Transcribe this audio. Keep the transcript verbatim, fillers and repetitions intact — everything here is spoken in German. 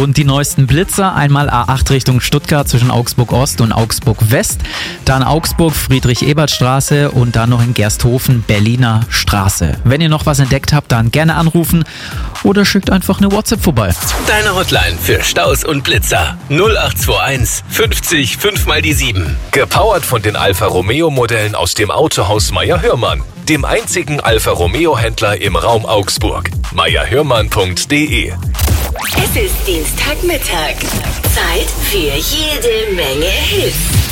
Und die neuesten Blitzer, einmal A acht Richtung Stuttgart zwischen Augsburg Ost und Augsburg West, dann Augsburg Friedrich-Ebert-Straße und dann noch in Gersthofen Berliner Straße. Wenn ihr noch was entdeckt habt, dann gerne anrufen oder schickt einfach eine WhatsApp vorbei. Deine Hotline für Staus und Blitzer null acht zwei eins fünfzig fünf mal die sieben. Gepowert von den Alfa Romeo Modellen aus dem Autohaus Meyer-Hörmann, dem einzigen Alfa Romeo Händler im Raum Augsburg. meyer hörmann punkt de. Es ist Dienstagmittag. Zeit für jede Menge Hits.